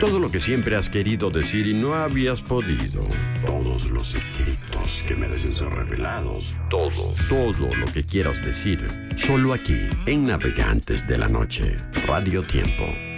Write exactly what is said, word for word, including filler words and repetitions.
Todo lo que siempre has querido decir y no habías podido. Todos los secretos que merecen ser revelados. Todo, todo lo que quieras decir. Solo aquí, en Navegantes de la Noche. Radio Tiempo.